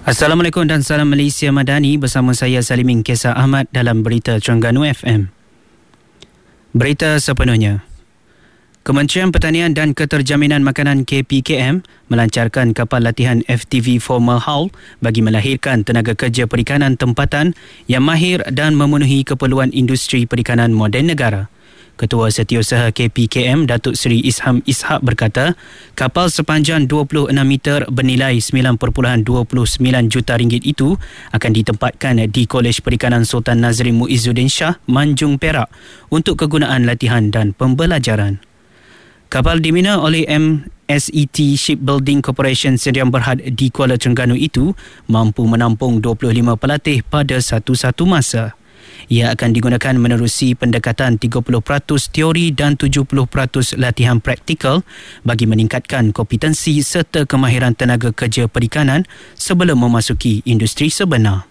Assalamualaikum dan salam Malaysia Madani, bersama saya Salimin Kesar Ahmad dalam Berita Terengganu FM. Berita sepenuhnya. Kementerian Pertanian dan Keterjaminan Makanan KPKM melancarkan kapal latihan FTV Formal Hull bagi melahirkan tenaga kerja perikanan tempatan yang mahir dan memenuhi keperluan industri perikanan moden negara. Ketua Setiausaha KPKM Datuk Seri Isham Ishak berkata, kapal sepanjang 26 meter bernilai 9.29 juta ringgit itu akan ditempatkan di Kolej Perikanan Sultan Nazrin Muizzuddin Shah, Manjung Perak untuk kegunaan latihan dan pembelajaran. Kapal dibina oleh MSET Shipbuilding Corporation Sdn Bhd di Kuala Terengganu itu mampu menampung 25 pelatih pada satu-satu masa. Ia akan digunakan menerusi pendekatan 30% teori dan 70% latihan praktikal bagi meningkatkan kompetensi serta kemahiran tenaga kerja perikanan sebelum memasuki industri sebenar.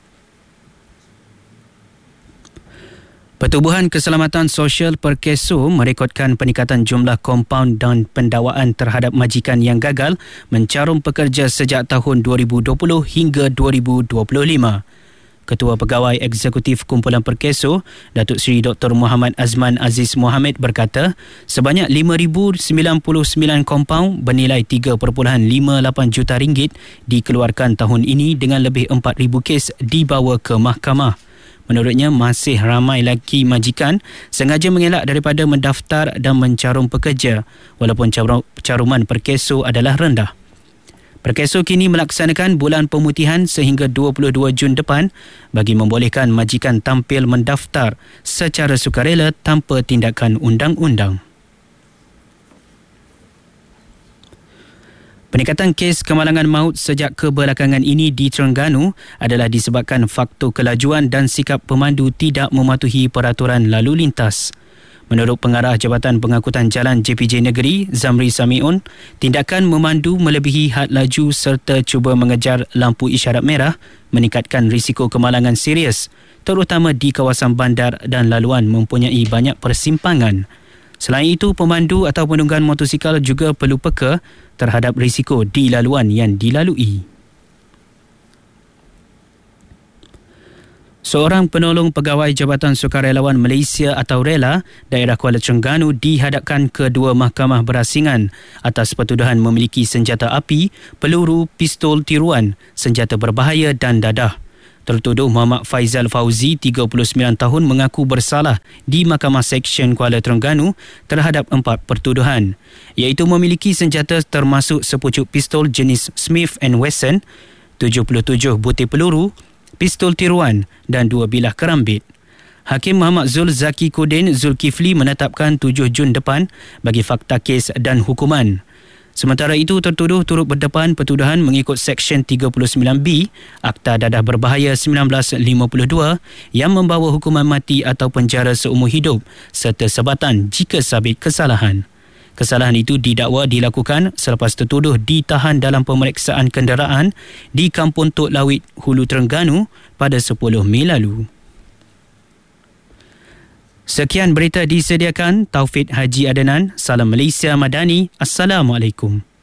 Pertubuhan Keselamatan Sosial Perkeso merekodkan peningkatan jumlah kompaun dan pendakwaan terhadap majikan yang gagal mencarum pekerja sejak tahun 2020 hingga 2025. Ketua Pegawai Eksekutif Kumpulan Perkeso, Datuk Seri Dr. Muhammad Azman Aziz Mohamed berkata, sebanyak 5,099 kompaun bernilai 3.58 juta ringgit dikeluarkan tahun ini dengan lebih 4,000 kes dibawa ke mahkamah. Menurutnya, masih ramai lagi majikan sengaja mengelak daripada mendaftar dan mencarum pekerja walaupun caruman Perkeso adalah rendah. Perkeso kini melaksanakan bulan pemutihan sehingga 22 Jun depan bagi membolehkan majikan tampil mendaftar secara sukarela tanpa tindakan undang-undang. Peningkatan kes kemalangan maut sejak kebelakangan ini di Terengganu adalah disebabkan faktor kelajuan dan sikap pemandu tidak mematuhi peraturan lalu lintas. Menurut Pengarah Jabatan Pengangkutan Jalan JPJ Negeri, Zamri Samiun, tindakan memandu melebihi had laju serta cuba mengejar lampu isyarat merah meningkatkan risiko kemalangan serius, terutama di kawasan bandar dan laluan mempunyai banyak persimpangan. Selain itu, pemandu atau penunggang motosikal juga perlu peka terhadap risiko di laluan yang dilalui. Seorang penolong pegawai Jabatan Sukarelawan Malaysia atau RELA daerah Kuala Terengganu dihadapkan ke dua mahkamah berasingan atas pertuduhan memiliki senjata api, peluru, pistol tiruan, senjata berbahaya dan dadah. Tertuduh Muhammad Faizal Fauzi, 39 tahun, mengaku bersalah di Mahkamah Seksyen Kuala Terengganu terhadap 4 pertuduhan, iaitu memiliki senjata termasuk sepucuk pistol jenis Smith & Wesson, 77 butir peluru, pistol tiruan dan 2 bilah kerambit. Hakim Muhammad Zul Zaki Kudin Zulkifli menetapkan 7 Jun depan bagi fakta kes dan hukuman. Sementara itu, tertuduh turut berdepan pertuduhan mengikut Seksyen 39B Akta Dadah Berbahaya 1952 yang membawa hukuman mati atau penjara seumur hidup serta sebatan jika sabit kesalahan. Kesalahan itu didakwa dilakukan selepas tertuduh ditahan dalam pemeriksaan kenderaan di Kampung Tok Lawit, Hulu Terengganu pada 10 Mei lalu. Sekian berita disediakan Taufik Haji Adenan. Salam Malaysia Madani. Assalamualaikum.